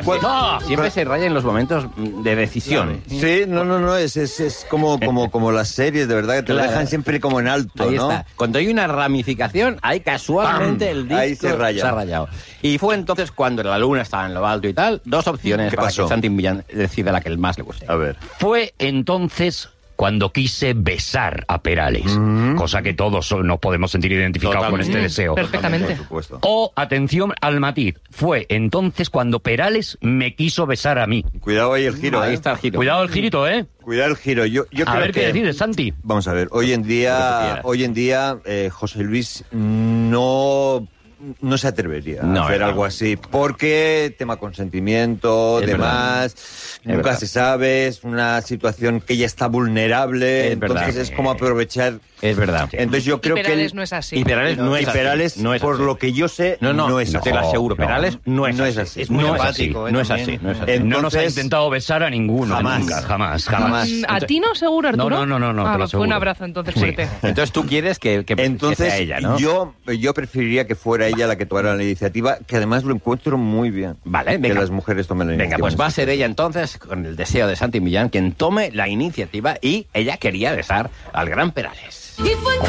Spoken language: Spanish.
Siempre se raya en los momentos de decisión. Sí, no, es como las series, de verdad, que te lo dejan siempre como en alto, ahí ¿no? está. Cuando hay una ramificación, ahí casualmente ¡pam! el disco Ahí se ha rayado. Y fue entonces cuando la luna estaba en lo alto y tal, dos opciones para que Santi Millán decida la que el más le guste. A ver. Fue entonces cuando quise besar a Perales, cosa que todos nos podemos sentir identificados con este deseo. Perfectamente. Por supuesto. O, atención al matiz, fue entonces cuando Perales me quiso besar a mí. Cuidado ahí el giro, Ahí está el giro. Cuidado el girito, ¿eh? Cuidado el giro. Yo A creo ver que... qué decides, Santi. Vamos a ver, hoy en día José Luis no se atrevería a hacer algo así, porque tema consentimiento, demás, nunca se sabe, es una situación que ella está vulnerable, entonces es como aprovechar. Es verdad. Entonces yo creo que Perales no es así. Y Perales no es así. Perales, no es por así. lo que yo sé, no es así. Te lo aseguro, Perales no es así. Es muy no empático, es así. también. No es así. Entonces, No nos ha intentado besar a ninguno. Jamás. Nunca, jamás. ¿A ti no, seguro, Arturo? No, te lo Fue un aseguro. abrazo entonces Sí. fuerte. Entonces tú quieres que Entonces, sea ella, ¿no? yo preferiría que fuera ella la que tomara la iniciativa, que además lo encuentro muy bien. Vale, Que venga. las mujeres tomen la Venga, iniciativa. pues va a ser ella entonces, con el deseo de Santi Millán, quien tome la iniciativa y ella quería besar al gran Perales.